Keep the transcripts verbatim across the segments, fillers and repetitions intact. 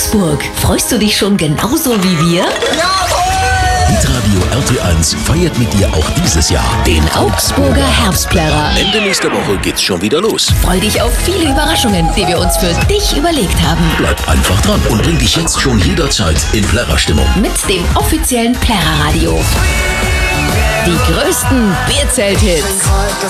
Augsburg. Freust du dich schon genauso wie wir? Hitradio R T eins feiert mit dir auch dieses Jahr Den Augsburger Herbstplärrer. Ende nächster Woche geht's schon wieder los. Freu dich auf viele Überraschungen, die wir uns für dich überlegt haben. Bleib einfach dran und bring dich jetzt schon jederzeit in Plärrerstimmung. Mit dem offiziellen Plärrerradio. Die größten Bierzelt-Hits.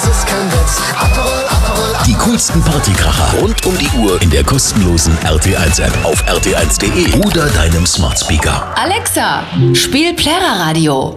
Die coolsten Partykracher rund um die Uhr in der kostenlosen R T eins App auf r t eins punkt d e oder deinem Smart Speaker. Alexa, spiel Plärrerradio.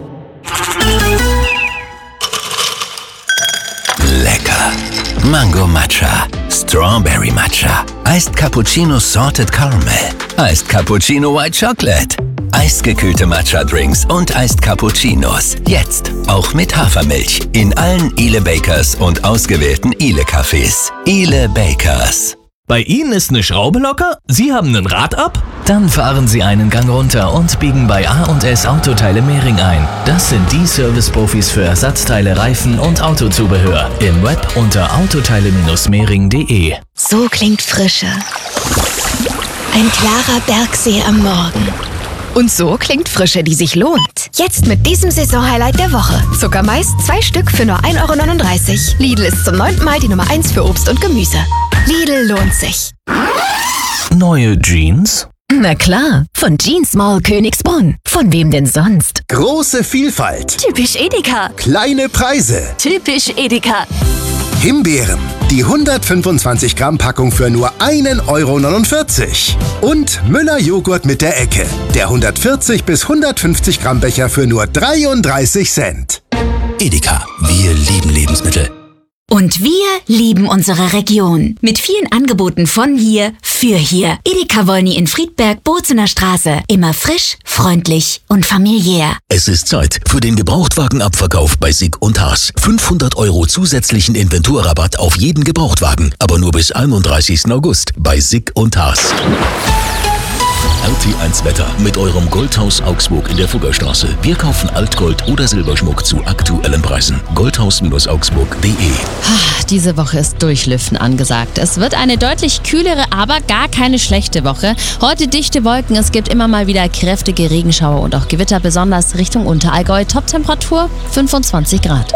Lecker. Mango Matcha, Strawberry Matcha, Iced Cappuccino Salted Caramel, Iced Cappuccino White Chocolate, eisgekühlte Matcha-Drinks und Iced Cappuccinos. Jetzt auch mit Hafermilch in allen Ile Bakers und ausgewählten Ile Cafés. Ile Bakers. Bei Ihnen ist eine Schraube locker? Sie haben ein Rad ab? Dann fahren Sie einen Gang runter und biegen bei A und S Autoteile Mehring ein. Das sind die Service-Profis für Ersatzteile, Reifen und Autozubehör. Im Web unter autoteile mehring punkt de. So klingt Frische. Ein klarer Bergsee am Morgen. Und so klingt Frische, die sich lohnt. Jetzt mit diesem Saisonhighlight der Woche. Zuckermais, zwei Stück für nur ein Euro neununddreißig. Lidl ist zum neunten Mal die Nummer eins für Obst und Gemüse. Lidl lohnt sich. Neue Jeans? Na klar, von Jeans Mall Königsbrunn. Von wem denn sonst? Große Vielfalt. Typisch Edeka. Kleine Preise. Typisch Edeka. Himbeeren. Die hundertfünfundzwanzig Gramm Packung für nur ein Euro neunundvierzig. Und Müller Joghurt mit der Ecke. Der hundertvierzig bis hundertfünfzig Gramm Becher für nur dreiunddreißig Cent. Edeka, wir lieben Lebensmittel. Und wir lieben unsere Region. Mit vielen Angeboten von hier, für hier. Edeka Wolny in Friedberg, Bozener Straße. Immer frisch, freundlich und familiär. Es ist Zeit für den Gebrauchtwagenabverkauf bei Sig und Haas. fünfhundert Euro zusätzlichen Inventurrabatt auf jeden Gebrauchtwagen. Aber nur bis einunddreißigsten August bei Sig und Haas. R T eins Wetter mit eurem Goldhaus Augsburg in der Fuggerstraße. Wir kaufen Altgold oder Silberschmuck zu aktuellen Preisen. goldhaus augsburg punkt de. Diese Woche ist Durchlüften angesagt. Es wird eine deutlich kühlere, aber gar keine schlechte Woche. Heute dichte Wolken, es gibt immer mal wieder kräftige Regenschauer und auch Gewitter, besonders Richtung Unterallgäu. Toptemperatur fünfundzwanzig Grad.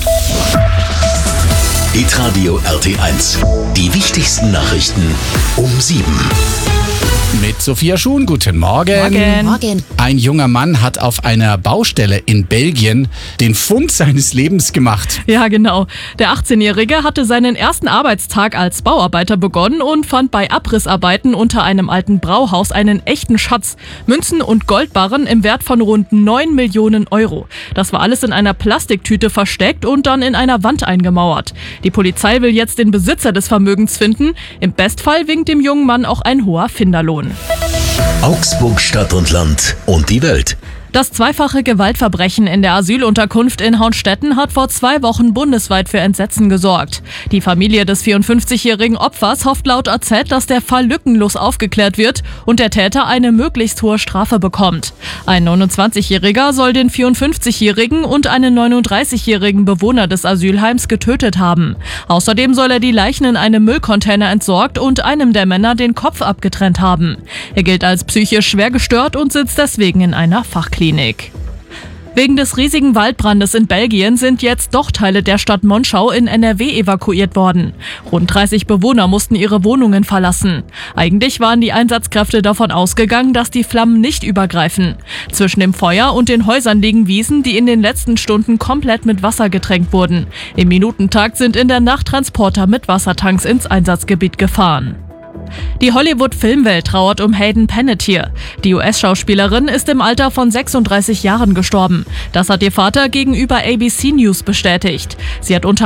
Hitradio R T eins. Die wichtigsten Nachrichten um sieben. Mit Sophia Schuhn, guten Morgen. Morgen. Morgen. Ein junger Mann hat auf einer Baustelle in Belgien den Fund seines Lebens gemacht. Ja, genau. Der achtzehnjährige hatte seinen ersten Arbeitstag als Bauarbeiter begonnen und fand bei Abrissarbeiten unter einem alten Brauhaus einen echten Schatz. Münzen und Goldbarren im Wert von rund neun Millionen Euro. Das war alles in einer Plastiktüte versteckt und dann in einer Wand eingemauert. Die Polizei will jetzt den Besitzer des Vermögens finden. Im Bestfall winkt dem jungen Mann auch ein hoher Finderlohn. Augsburg, Stadt und Land und die Welt. Das zweifache Gewaltverbrechen in der Asylunterkunft in Hauenstetten hat vor zwei Wochen bundesweit für Entsetzen gesorgt. Die Familie des vierundfünfzigjährigen Opfers hofft laut A Z, dass der Fall lückenlos aufgeklärt wird und der Täter eine möglichst hohe Strafe bekommt. Ein neunundzwanzigjähriger soll den vierundfünfzigjährigen und einen neununddreißigjährigen Bewohner des Asylheims getötet haben. Außerdem soll er die Leichen in einem Müllcontainer entsorgt und einem der Männer den Kopf abgetrennt haben. Er gilt als psychisch schwer gestört und sitzt deswegen in einer Fachklinik. Wegen des riesigen Waldbrandes in Belgien sind jetzt doch Teile der Stadt Monschau in N R W evakuiert worden. Rund dreißig Bewohner mussten ihre Wohnungen verlassen. Eigentlich waren die Einsatzkräfte davon ausgegangen, dass die Flammen nicht übergreifen. Zwischen dem Feuer und den Häusern liegen Wiesen, die in den letzten Stunden komplett mit Wasser getränkt wurden. Im Minutentakt sind in der Nacht Transporter mit Wassertanks ins Einsatzgebiet gefahren. Die Hollywood-Filmwelt trauert um Hayden Panettiere. Die U S-Schauspielerin ist im Alter von sechsunddreißig Jahren gestorben. Das hat ihr Vater gegenüber A B C News bestätigt. Sie hat unter